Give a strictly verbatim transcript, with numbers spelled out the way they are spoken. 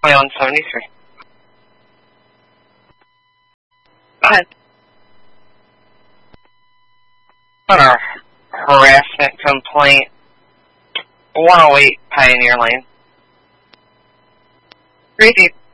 twenty-one seventy-three. Go ahead. On our harassment complaint, one oh eight Pioneer Lane. Greasy.